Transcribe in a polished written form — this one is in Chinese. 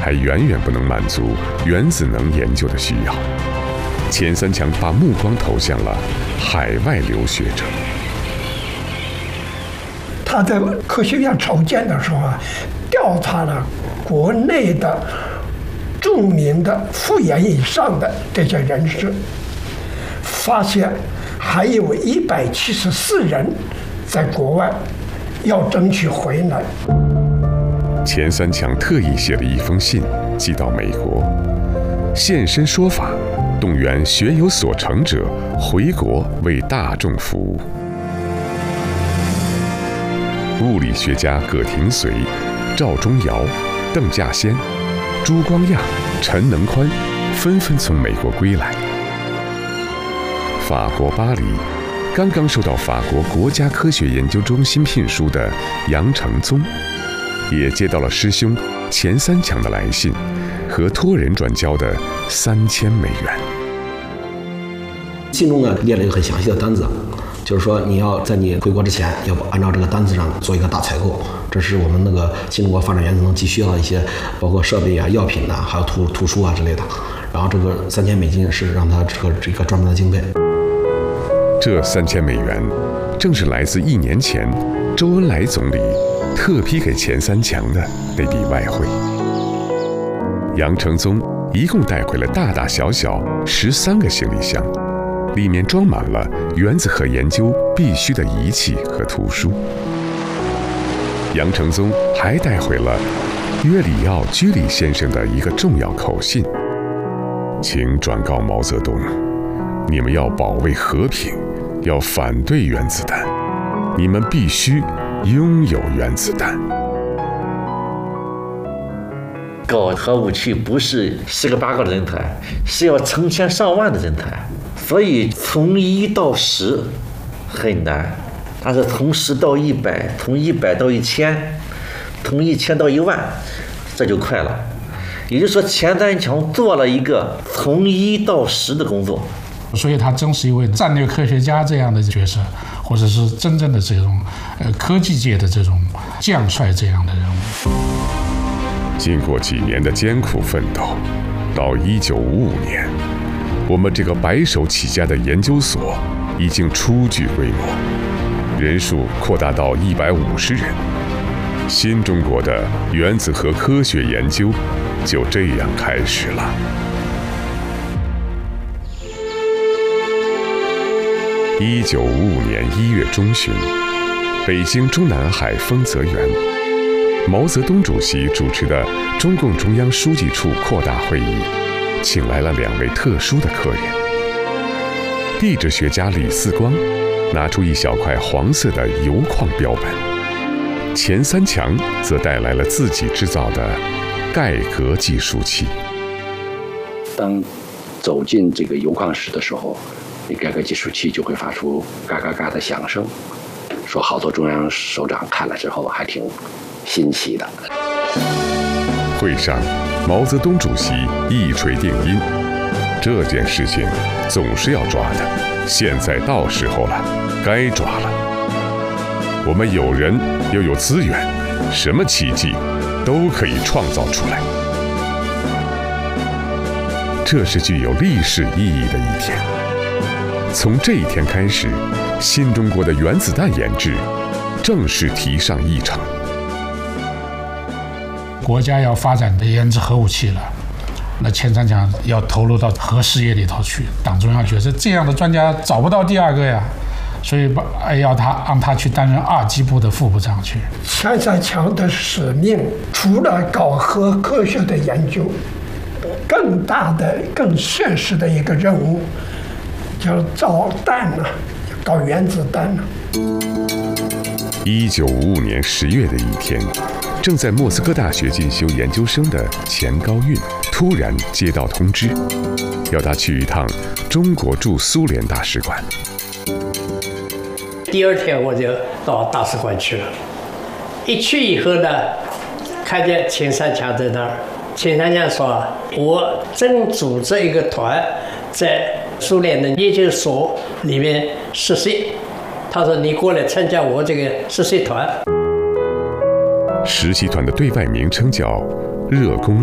还远远不能满足原子能研究的需要。钱三强把目光投向了海外留学者。 他在科学院筹建的时候调查了国内的著名的复员以上的这些人士，发现还有174人在国外要争取回来。 钱三强特意写了一封信寄到美国，现身说法，动员学有所成者回国为大众服务。物理学家葛廷绥、赵忠尧、邓稼先、朱光亚、陈能宽纷纷从美国归来。法国巴黎，刚刚受到法国国家科学研究中心聘书的杨承宗，也接到了师兄钱三强的来信和托人转交的3000美元。 信中列了一个很详细的单子，就是说你要在你回国之前，要按照这个单子上做一个大采购，这是我们那个新中国发展原子能急需要的一些，包括设备药品还有图书之类的。然后这个3000美金是让他这个专门的经费。 这3000美元，正是来自1年前周恩来总理特批给钱三强的那笔外汇。杨承宗一共带回了大大小小13个行李箱，里面装满了原子核研究必须的仪器和图书。杨承宗还带回了约里奥·居里先生的一个重要口信，请转告毛泽东，你们要保卫和平，要反对原子弹，你们必须拥有原子弹。 搞核武器不是10个8个的人才，是要成千上万的人才，所以从1到10很难，但是从10到100，从100到1000，从1000到1万，这就快了。也就是说，钱三强做了一个从1到10的工作， 所以他真是一位战略科学家这样的角色，或者是真正的这种科技界的这种将帅这样的人物。 经过几年的艰苦奋斗，到1955年，我们这个白手起家的研究所已经初具规模，人数扩大到150人。新中国的原子核科学研究就这样开始了。1955年1月中旬，北京中南海丰泽园，毛泽东主席主持的中共中央书记处扩大会议，请来了2位特殊的客人。地质学家李四光拿出一小块黄色的铀矿标本，钱三强则带来了自己制造的盖革计数器。 当走进这个铀矿室的时候，你盖革计数器就会发出嘎嘎嘎的响声，说好多中央首长看了之后还挺新奇的。 会上，毛泽东主席一锤定音，这件事情总是要抓的，现在到时候了，该抓了。我们有人又有资源，什么奇迹都可以创造出来。这是具有历史意义的一天。从这一天开始，新中国的原子弹研制正式提上议程。 国家要发展的研制核武器了，那钱三强要投入到核事业里头去。党中央觉得这样的专家找不到第2个呀，所以让他去担任2级部的副部长去。 钱三强的使命除了搞核科学的研究，更大的、更现实的一个任务，叫造弹搞原子弹 1955年10月的一天，正在莫斯科大学进修研究生的钱高运突然接到通知，要他去一趟中国驻苏联大使馆。 第2天我就到大使馆去了，一去以后呢，看见钱三强在那儿。钱三强说：“我正组织一个团，在苏联的研究所里面实习。他说你过来参加我这个实习团。” 实习团的对外名称叫热工